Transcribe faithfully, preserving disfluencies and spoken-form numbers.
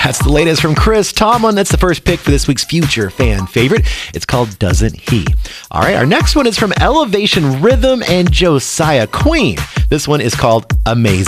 That's the latest from Chris Tomlin. That's the first pick for this week's future fan favorite. It's called Doesn't He? All right, our next one is from Elevation Rhythm and Josiah Queen. This one is called Amazing.